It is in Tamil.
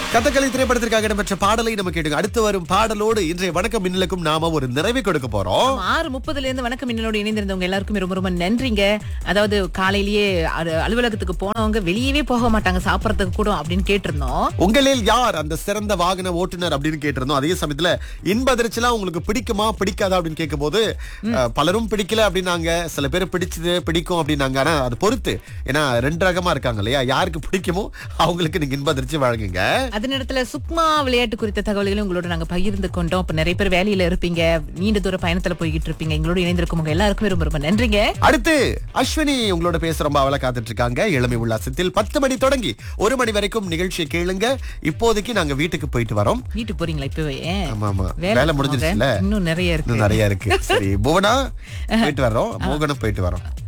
கதகளி திரைப்படத்திற்காக இடம்பெற்ற பாடலை நம்ம கேட்டுங்க. அடுத்து வரும் பாடலோடு இன்றைய வணக்கம் மின்னலுக்கும் நாம ஒரு நிறைவை கொடுக்க போறோம். 6:30 இருந்து வணக்கம் மின்னலோடு இணைந்திருந்தவங்க எல்லாருக்கும் ரொம்ப ரொம்ப நன்றிங்க. அதாவது காலையிலேயே அலுவலகத்துக்கு போனவங்க வெளியவே போக மாட்டாங்க சாப்பிடறதுக்கு கூட அப்படின்னு கேட்டிருந்தோம். உங்களில் யார் அந்த சிறந்த வாகன ஓட்டுநர் அப்படின்னு கேட்டிருந்தோம். அதே சமயத்துல இன்ப அதிர்ச்சிலாம் உங்களுக்கு பிடிக்குமா பிடிக்காதா அப்படின்னு கேட்கும் போது பலரும் பிடிக்கல அப்படின்னாங்க, சில பேர் பிடிச்சது பிடிக்கும் அப்படின்னாங்க. ஆனா அது பொறுத்து, ஏன்னா 2 ரகமா இருக்காங்க இல்லையா, யாருக்கு பிடிக்குமோ அவங்களுக்கு நீங்க இன்ப அதிர்ச்சி வழங்குங்க. அதே நேரத்துல சுக்மா விளையாட்டு குறித்த தகவல்களும் உங்களோட நாங்க பகிர்ந்து கொண்டோம். இப்ப நிறைய பேர் வேலையில இருப்பீங்க, நீண்ட தூர பயணத்துல போய்கிட்டு இருப்பீங்க. எங்களோட இணைந்திருக்கும் எல்லாருக்கும் ரொம்ப ரொம்ப நன்றிங்க. அடுத்து அஸ்வினி உங்களோட பேச ரொம்ப அவளை காத்துட்டு இருக்காங்க. இளமை உல்லாசத்தில் 10 மணி தொடங்கி 1 மணி வரைக்கும் நிகழ்ச்சியை கேளுங்க. இப்போதைக்கு நாங்க வீட்டுக்கு போயிட்டு வரோம். வீட்டுக்கு போறீங்களா இப்பவே? ஆமா ஆமா, வேலை முடிஞ்சிருச்சுல, இன்னும் நிறைய இருக்கு. சரி புவனா போயிட்டு வரோம், மோகனும் போயிட்டு வரோம்.